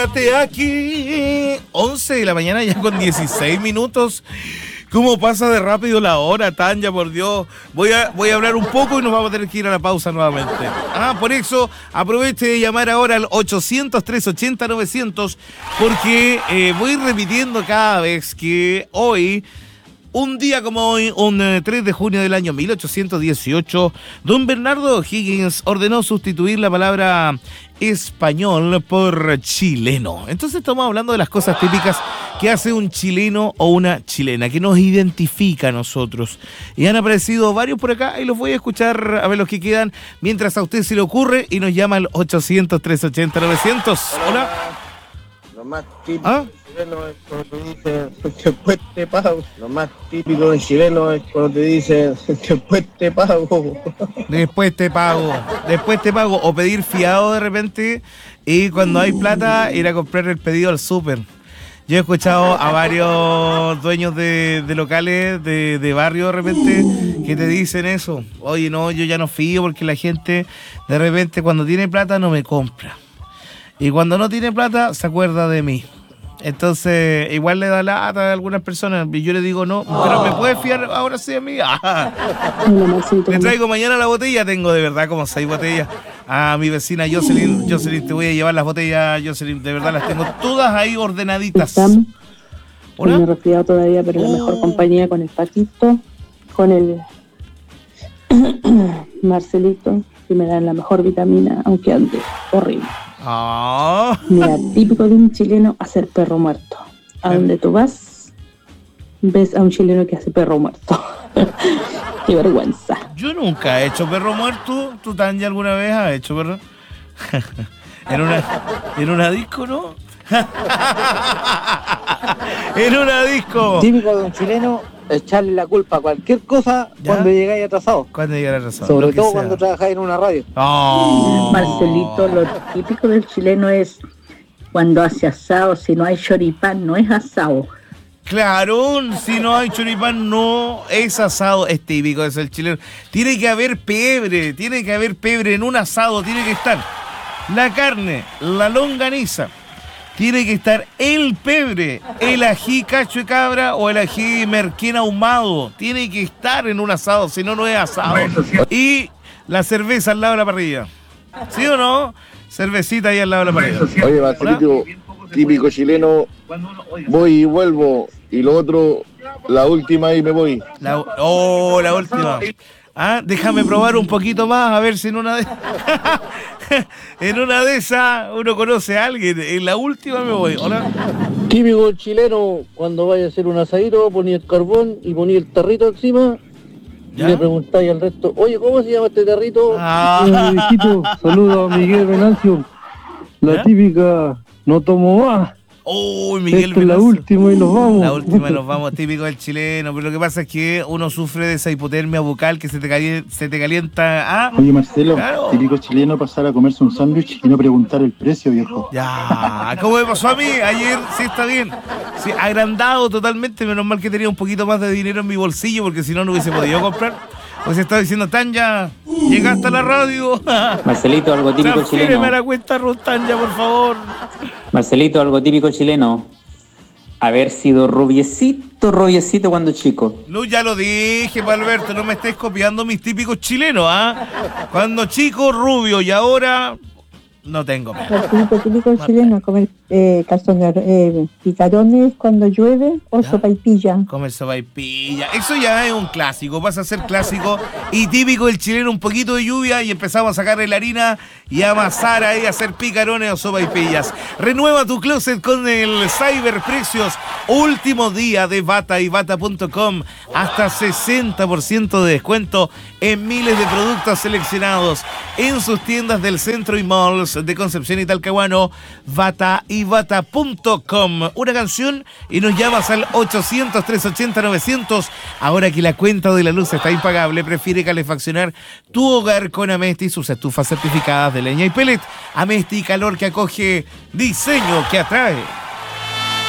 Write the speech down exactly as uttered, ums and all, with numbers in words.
Quédate aquí. once de la mañana ya con dieciséis minutos. ¿Cómo pasa de rápido la hora, Tanya? Por Dios. Voy a, voy a hablar un poco y nos vamos a tener que ir a la pausa nuevamente. Ah, por eso aproveche de llamar ahora al ochocientos, trescientos ochenta, novecientos porque eh, voy repitiendo cada vez que hoy, un día como hoy, un eh, tres de junio del año mil ochocientos dieciocho, don Bernardo O'Higgins ordenó sustituir la palabra español por chileno. Entonces estamos hablando de las cosas típicas que hace un chileno o una chilena, que nos identifica a nosotros. Y han aparecido varios por acá y los voy a escuchar a ver los que quedan mientras a usted se le ocurre y nos llama al ochocientos, trescientos ochenta, novecientos. Hola. Lo más típico ¿Ah? chileno es cuando te dicen después te pago. Lo más típico de chileno es cuando te dicen después te pago. Después te pago, después te pago. O pedir fiado de repente y cuando hay plata ir a comprar el pedido al súper. Yo he escuchado a varios dueños de, de locales, de, de barrio de repente, que te dicen eso. Oye, no, yo ya no fío porque la gente de repente cuando tiene plata no me compra. Y cuando no tiene plata se acuerda de mí. Entonces, igual le da lata a algunas personas. Y yo le digo, no, pero ¿me puedes fiar ahora sí a mí? Ah. Le traigo mañana la botella. Tengo de verdad como seis botellas. A mi vecina Jocelyn, Jocelyn, te voy a llevar las botellas, Jocelyn. De verdad las tengo todas ahí ordenaditas. Estamos. ¿Hola? No me he resfriado todavía, pero Oh. la mejor compañía con el Paquito, con el Marcelito, que me dan la mejor vitamina, aunque ande horrible. Ah. Mira, típico de un chileno hacer perro muerto. A donde tú vas, ves a un chileno que hace perro muerto. Qué vergüenza. Yo nunca he hecho perro muerto. ¿Tú, Tanya, alguna vez has hecho perro? en una, en una disco, ¿no? en una disco. Típico de un chileno echarle la culpa a cualquier cosa ¿Ya? cuando llegáis atrasado. ¿Cuándo llega la razón? Sobre Lo que todo sea. cuando trabajáis en una radio. Oh. Marcelito, lo típico del chileno es cuando hace asado, si no hay choripán, no es asado. Claro, si no hay choripán no es asado, es típico, es el chileno. Tiene que haber pebre, tiene que haber pebre en un asado, tiene que estar la carne, la longaniza, tiene que estar el pebre, el ají cacho de cabra o el ají merquén ahumado, tiene que estar en un asado, si no, no es asado. Y la cerveza al lado de la parrilla, ¿sí o no? Cervecita ahí al lado de la parrilla. Oye, Marcelito, típico chileno, voy y vuelvo, y lo otro, la última y me voy. La, oh, la última. Ah, déjame probar un poquito más, a ver si en una de en una de esas uno conoce a alguien. En la última me voy. Hola. Típico chileno, cuando vaya a hacer un asadito, ponía el carbón y ponía el tarrito encima. ¿Ya? Y le preguntáis al resto, oye, ¿cómo se llama este tarrito? Ah. Hola, viejito, saludos a Miguel Venancio. La ¿Ya? típica, no tomo más. Uy, Miguel Esta es la Venancio. última y nos vamos. La última nos vamos, típico del chileno. Pero lo que pasa es que uno sufre de esa hipotermia bucal que se te calienta. Se te calienta ah, Oye, Marcelo, Claro. típico chileno pasar a comerse un sándwich y no preguntar el precio, viejo. Ya, ¿cómo me pasó a mí? Ayer sí está bien. Sí, agrandado totalmente, menos mal que tenía un poquito más de dinero en mi bolsillo, porque si no, no hubiese podido comprar. Pues estaba diciendo, Tanya, llegaste a la radio. Marcelito, algo típico Transfíreme chileno. a la cuenta Ruth, Tanya, por favor. Marcelito, algo típico chileno. Haber sido rubiecito, rubiecito cuando chico. No, ya lo dije, Alberto, no me estés copiando mis típicos chilenos, ¿ah? Cuando chico, rubio, y ahora no tengo. El típico, típico chileno, comer eh, calzones, eh, picarones cuando llueve o ¿Ya? sopaipilla. Comer sopaipilla. Eso ya es un clásico, pasa a ser clásico y típico del chileno, un poquito de lluvia y empezamos a sacarle la harina y a amasar ahí, a hacer picarones o sopaipillas. Renueva tu closet con el Cyber Precios. Último día de bata y bata punto com. Hasta sesenta por ciento de descuento en miles de productos seleccionados en sus tiendas del centro y malls de Concepción y Talcahuano. bata y bata punto com. Una canción y nos llamas al ochocientos, trescientos ochenta, novecientos. Ahora que la cuenta de la luz está impagable, prefiere calefaccionar tu hogar con Amesti y sus estufas certificadas de leña y pellet. Amesti, calor que acoge, diseño que atrae.